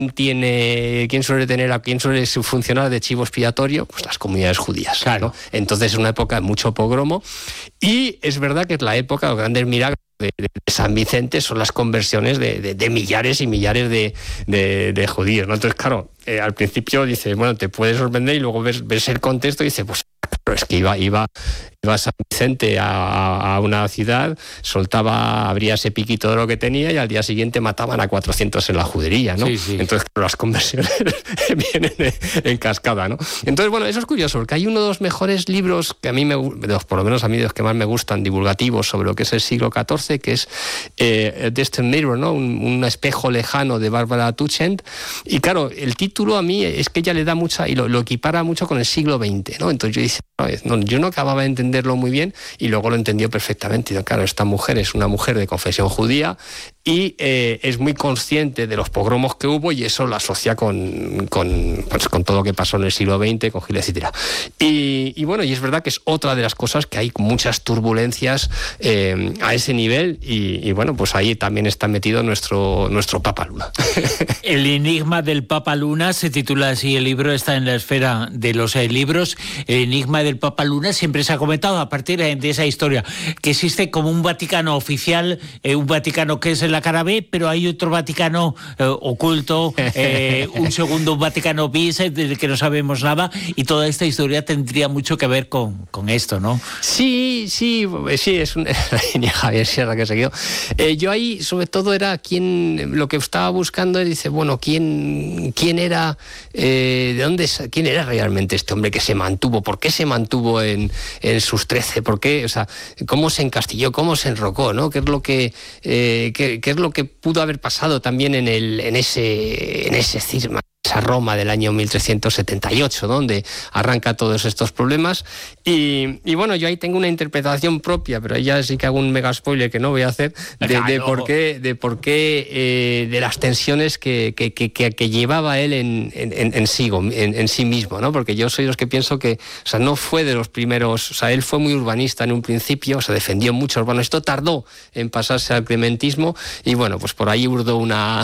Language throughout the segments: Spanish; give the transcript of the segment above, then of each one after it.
quién suele funcionar de chivo expiatorio? Pues las comunidades judías, claro, ¿no? Entonces es una época de mucho pogromo, y es verdad que es la época, los grandes milagros de San Vicente son las conversiones de millares y millares de judíos, ¿no? Entonces, claro, al principio dice, bueno, te puede sorprender, y luego ves el contexto y dice, pues claro, es que iba San Vicente a una ciudad, abría ese piquito de lo que tenía, y al día siguiente mataban a 400 en la judería, ¿no? Sí. Entonces, claro, las conversiones vienen en cascada, ¿no? Entonces, bueno, eso es curioso, porque hay uno de los mejores libros que a mí por lo menos a mí de los que más me gustan, divulgativos sobre lo que es el siglo XIV, que es Distant Mirror, ¿no? Un espejo lejano, de Barbara Tuchent. Y claro, el título a mí es que ella le da mucha, y lo equipara mucho con el siglo XX, ¿no? Entonces yo dije, yo no acababa de entenderlo muy bien, y luego lo entendió perfectamente. Y claro, esta mujer es una mujer de confesión judía, y es muy consciente de los pogromos que hubo, y eso lo asocia con todo lo que pasó en el siglo XX, con Hitler, etc. Y bueno, y es verdad que es otra de las cosas, que hay muchas turbulencias a ese nivel, y bueno, pues ahí también está metido nuestro Papa Luna. El enigma del Papa Luna se titula así, el libro está en la esfera de los libros. El enigma del Papa Luna siempre se ha comentado a partir de esa historia, que existe como un Vaticano oficial, un Vaticano que es la cara B, pero hay otro Vaticano oculto, un segundo Vaticano bis del que no sabemos nada, y toda esta historia tendría mucho que ver con esto, ¿no? Sí, es una línea Javier Sierra que he seguido. Yo ahí, sobre todo, era lo que estaba buscando, dice, bueno, ¿quién era, quién era realmente este hombre que se mantuvo? ¿Por qué se mantuvo en sus 13? ¿Por qué? O sea, ¿cómo se encastilló? ¿Cómo se enrocó? ¿No? ¿Qué es lo que pudo haber pasado también en ese cisma, esa Roma del año 1378, donde arranca todos estos problemas? Y bueno, yo ahí tengo una interpretación propia, pero ahí ya sí que hago un mega spoiler que no voy a hacer, de por qué de las tensiones que llevaba él en sí mismo, ¿no? Porque yo soy de los que pienso que, o sea, no fue de los primeros, o sea, él fue muy urbanista en un principio, o sea, defendió mucho el urbano. Esto tardó en pasarse al clementismo, y bueno, pues por ahí urdó una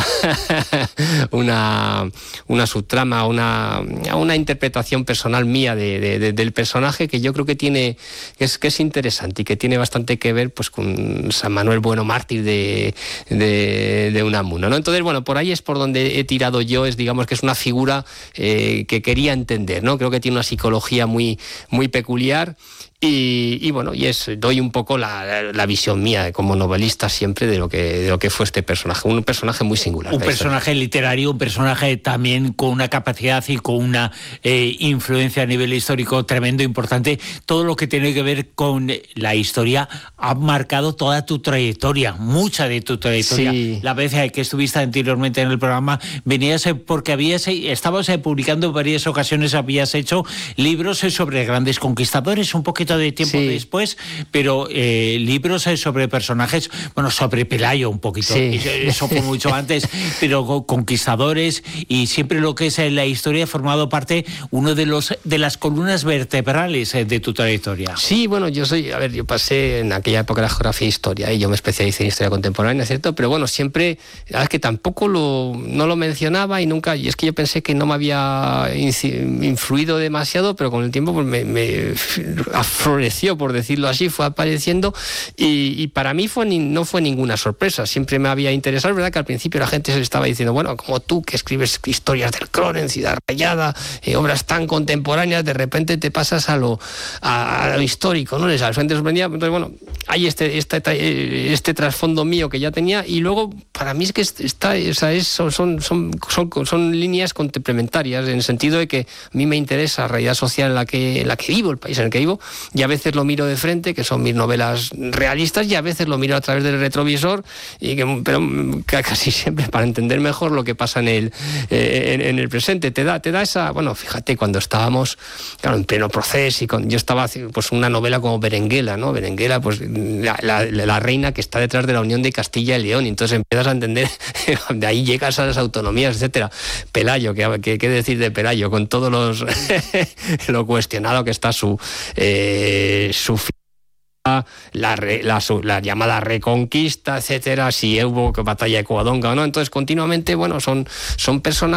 subtrama, una interpretación personal mía del personaje, que yo creo que es interesante, y que tiene bastante que ver, pues, con San Manuel Bueno, mártir de Unamuno, ¿no? Entonces, bueno, por ahí es por donde he tirado yo, digamos que es una figura que quería entender, ¿no? Creo que tiene una psicología muy, muy peculiar. Y bueno, doy un poco la visión mía como novelista siempre de lo que fue este personaje, un personaje muy singular. Un personaje literario, un personaje también con una capacidad y con una influencia a nivel histórico tremendo, importante. Todo lo que tiene que ver con la historia ha marcado toda tu trayectoria, mucha de tu trayectoria. Sí. La vez que estuviste anteriormente en el programa, venías porque estabas publicando en varias ocasiones, habías hecho libros sobre grandes conquistadores, un poquito de tiempo después, pero libros sobre personajes, bueno, sobre Pelayo un poquito, eso fue mucho antes, pero conquistadores, y siempre lo que es la historia ha formado parte uno de las columnas vertebrales de tu trayectoria. Sí, bueno, yo pasé en aquella época de geografía e historia, y yo me especialicé en historia contemporánea, ¿cierto? Pero bueno, siempre, la verdad es que tampoco no lo mencionaba, y es que yo pensé que no me había influido demasiado, pero con el tiempo pues me floreció, por decirlo así, fue apareciendo, y para mí no fue ninguna sorpresa, siempre me había interesado. Es verdad que al principio la gente se le estaba diciendo, bueno, como tú que escribes historias del Clon en Ciudad Rayada, obras tan contemporáneas, de repente te pasas a lo histórico, ¿no? La gente sorprendía. Entonces, bueno, hay este trasfondo mío que ya tenía, y luego para mí es que son líneas complementarias, en el sentido de que a mí me interesa la realidad social en la que vivo, el país en el que vivo, y a veces lo miro de frente, que son mis novelas realistas, y a veces lo miro a través del retrovisor, pero casi siempre para entender mejor lo que pasa en el presente. Te da esa, bueno, fíjate, cuando estábamos, claro, en pleno proceso, yo estaba haciendo pues una novela como Berenguela, ¿no? Berenguela, pues la reina que está detrás de la unión de Castilla y León, y entonces empiezas a entender, de ahí llegas a las autonomías, etcétera. Pelayo, ¿qué decir de Pelayo? Con todos lo cuestionado que está su la llamada Reconquista, etcétera, si hubo batalla de Covadonga o no. Entonces, continuamente, bueno, son personas